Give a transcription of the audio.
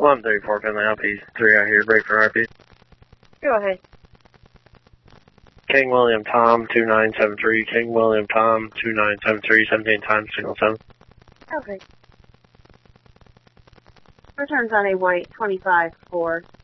134 Finley, LP 3 out here, break for RP. Go ahead. King William Tom 2973, King William Tom 2973, 17 times, signal 7. Okay. Returns on a white 25-4.